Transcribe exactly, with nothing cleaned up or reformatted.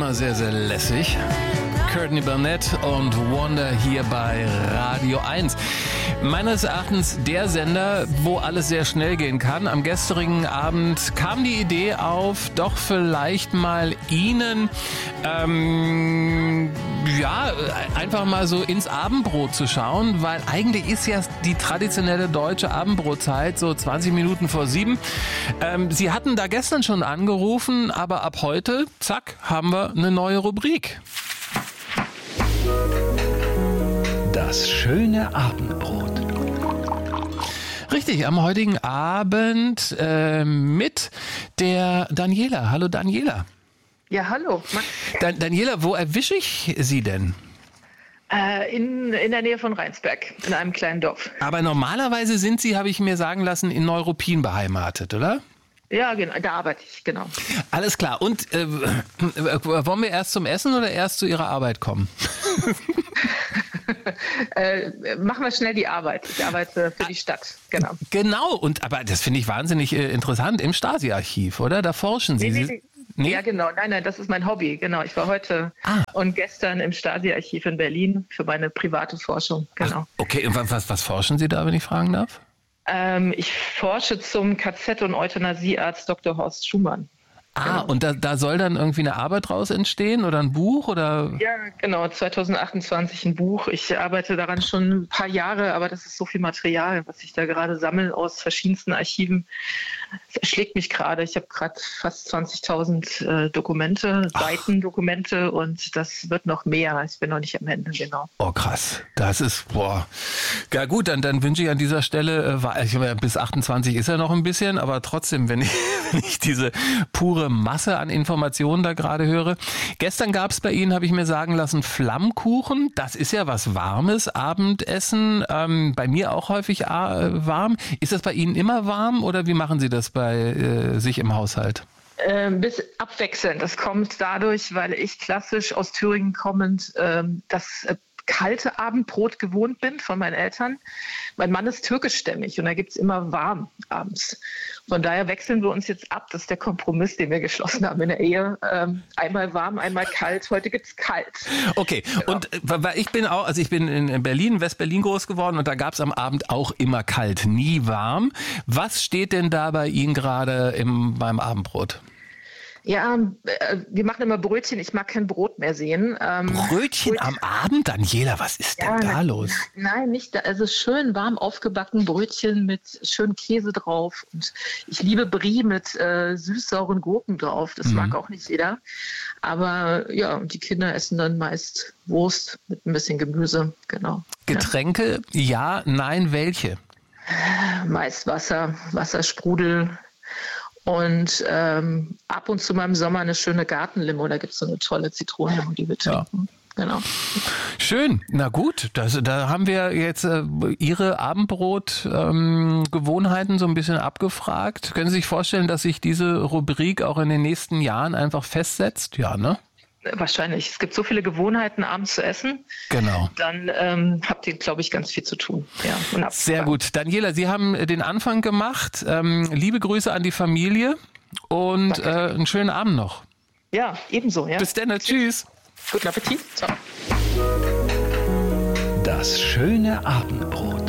immer sehr, sehr lässig. Courtney Barnett und Wonder hier bei Radio eins. Meines Erachtens der Sender, wo alles sehr schnell gehen kann. Am gestrigen Abend kam die Idee auf, doch vielleicht mal Ihnen ähm, ja, einfach mal so ins Abendbrot zu schauen, weil eigentlich ist ja die traditionelle deutsche Abendbrotzeit so zwanzig Minuten vor sieben. Ähm, Sie hatten da gestern schon angerufen, aber ab heute, zack, haben wir eine neue Rubrik. Das schöne Abendbrot. Richtig, am heutigen Abend äh, mit der Daniela. Hallo Daniela. Ja, hallo. Max. Dan- Daniela, wo erwische ich Sie denn? Äh, in, in der Nähe von Rheinsberg, in einem kleinen Dorf. Aber normalerweise sind Sie, habe ich mir sagen lassen, in Neuruppin beheimatet, oder? Ja, genau, da arbeite ich, genau. Alles klar. Und äh, wollen wir erst zum Essen oder erst zu Ihrer Arbeit kommen? äh, machen wir schnell die Arbeit. Ich arbeite für die Stadt, genau. Genau, und aber das finde ich wahnsinnig äh, interessant im Stasi-Archiv, oder? Da forschen Sie. Nee, nee, nee. Nee? Ja, genau. Nein, nein, das ist mein Hobby. Genau. Ich war heute Ah. und gestern im Stasi-Archiv in Berlin für meine private Forschung. Genau. Ach, okay, und was, was forschen Sie da, wenn ich fragen darf? Ähm, ich forsche zum K Z- und Euthanasiearzt Doktor Horst Schumann. Ah, Genau. und da, da soll dann irgendwie eine Arbeit draus entstehen oder ein Buch oder? Ja, genau, zwanzig achtundzwanzig ein Buch. Ich arbeite daran schon ein paar Jahre, aber das ist so viel Material, was ich da gerade sammle aus verschiedensten Archiven. Es erschlägt mich gerade. Ich habe gerade fast zwanzigtausend äh, Dokumente, Seitendokumente und das wird noch mehr. Ich bin noch nicht am Ende, genau. Oh krass, das ist, boah. Ja gut, dann, dann wünsche ich an dieser Stelle, äh, ich meine, bis achtundzwanzig ist ja noch ein bisschen, aber trotzdem, wenn ich, wenn ich diese pure Masse an Informationen da gerade höre. Gestern gab es bei Ihnen, habe ich mir sagen lassen, Flammkuchen. Das ist ja was Warmes, Abendessen. Ähm, bei mir auch häufig äh, warm. Ist das bei Ihnen immer warm oder wie machen Sie das bei äh, sich im Haushalt? Ähm, bis abwechselnd. Das kommt dadurch, weil ich klassisch aus Thüringen kommend ähm, das äh, kalte Abendbrot gewohnt bin von meinen Eltern. Mein Mann ist türkischstämmig und da gibt es immer warm abends. Von daher wechseln wir uns jetzt ab. Das ist der Kompromiss, den wir geschlossen haben in der Ehe. Ähm, einmal warm, einmal kalt. Heute gibt es kalt. Okay, Genau. und äh, weil ich bin auch, also ich bin in Berlin, West-Berlin groß geworden und da gab es am Abend auch immer kalt, nie warm. Was steht denn da bei Ihnen gerade im, beim Abendbrot? Ja, äh, wir machen immer Brötchen. Ich mag kein Brot mehr sehen. Ähm, Brötchen am Abend? Daniela, was ist Ja, denn da na- los? Nein, nicht da. Also schön warm aufgebacken Brötchen mit schön Käse drauf. Und ich liebe Brie mit äh, süß-sauren Gurken drauf. Das Mhm. mag auch nicht jeder. Aber ja, und die Kinder essen dann meist Wurst mit ein bisschen Gemüse. Genau. Getränke, ja, nein, welche? Ja. Meist Wasser, Wassersprudel. Und ähm, ab und zu mal im Sommer eine schöne Gartenlimo. Da gibt es so eine tolle Zitronenlimo, die wir Ja. trinken. Genau. Schön, na gut, das, da haben wir jetzt äh, Ihre Abendbrot-Gewohnheiten ähm, so ein bisschen abgefragt. Können Sie sich vorstellen, dass sich diese Rubrik auch in den nächsten Jahren einfach festsetzt? Ja, ne? Wahrscheinlich. Es gibt so viele Gewohnheiten, abends zu essen. Genau. Dann ähm, habt ihr, glaube ich, ganz viel zu tun. Ja, und Sehr gut. Daniela, Sie haben den Anfang gemacht. Ähm, liebe Grüße an die Familie und äh, einen schönen Abend noch. Ja, ebenso. Ja. Bis dann, tschüss. Guten Appetit. Ciao. Das schöne Abendbrot.